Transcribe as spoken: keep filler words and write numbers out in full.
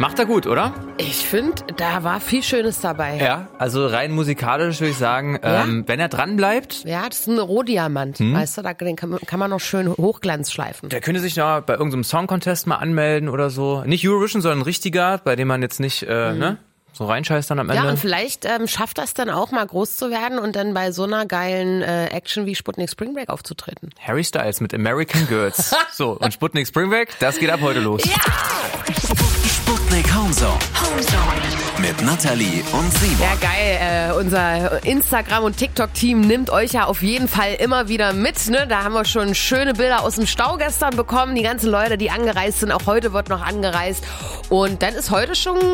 Macht er gut, oder? Ich finde, da war viel Schönes dabei. Ja, also rein musikalisch würde ich sagen, Ja? ähm, wenn er dran bleibt, Ja, das ist ein Rohdiamant, Hm? weißt du, da, den kann, man- kann man noch schön Hochglanz schleifen. der könnte sich noch bei irgendeinem Song-Contest mal anmelden oder so. Nicht Eurovision, sondern ein richtiger, bei dem man jetzt nicht äh, ne, so reinscheißt dann am Ende. Ja, und vielleicht ähm, schafft das dann auch mal groß zu werden und dann bei so einer geilen äh, Action wie Sputnik Spring Break aufzutreten. Harry Styles mit American Girls. So, und Sputnik Spring Break, das geht ab heute los. Ja! Sputnik Homezone. Mit Nathalie und Simon. Ja, geil. Äh, unser Instagram- und TikTok-Team nimmt euch ja auf jeden Fall immer wieder mit. Ne? Da haben wir schon schöne Bilder aus dem Stau gestern bekommen. Die ganzen Leute, die angereist sind. Auch heute wird noch angereist. Und dann ist heute schon